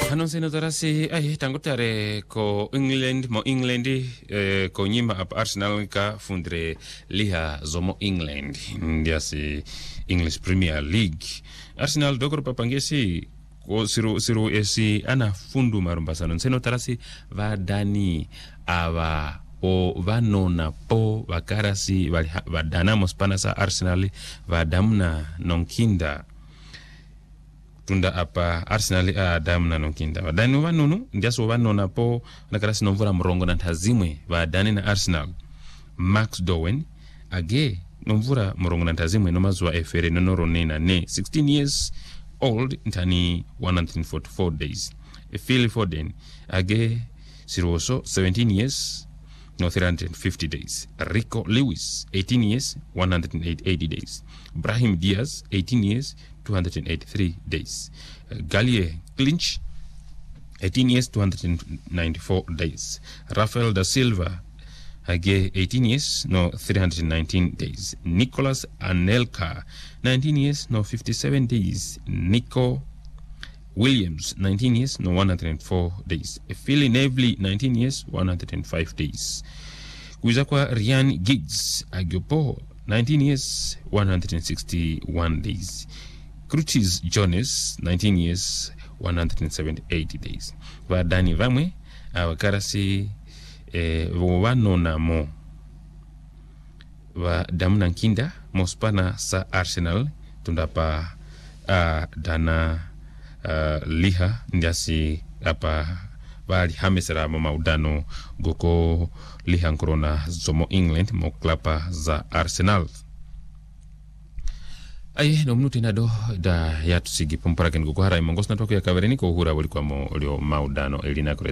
Anonsino tarasi tangu tare ko England ko nyima ap Arsenal ka fundre liha zomo England ndiasi English Premier League. Arsenal dokoro papangesi ko siru esi ana fundu marumbasa anonsino tarasi va dani ava o vanona po vakarasi vadanamos panasa Arsenal vadamna nonkinda tunda apa Arsenal damna nonkinda vadani vanunu ndiaso vanona po nakarasi nomvura mrongo na tazimwe vadani na Arsenal Max Dowen age nomvura mrongo na tazimwe nomazwa efere nonoronena ne 16 years old intani 144 days. Phil Foden age siroso 17 years no 350 days. Rico Lewis 18 years 180 days. Brahim Diaz 18 years 283 days. Gallier Clinch 18 years 294 days. Rafael da Silva age 18 years no 319 days. Nicolas Anelka 19 years no 57 days. Nico Williams 19 years no 104 days. Philly Neville 19 years 105 days. Kuiza kwa Ryan Giggs agyopo 19 years 161 days. Curtis Jones 19 years 178 days. Wa Dani vamwe awakarasi wanona mo wa damna nkinda mospana sa Arsenal tundapa dana liha ndiasi apa bali hamesera maudano goko liha nkorona zomo England mo klapa za Arsenal. Aye no minuti nado da yatu sigi pumparaken goko harai mongos na toko ya kaverini ko hura wali kwa mo lio maudano elina kure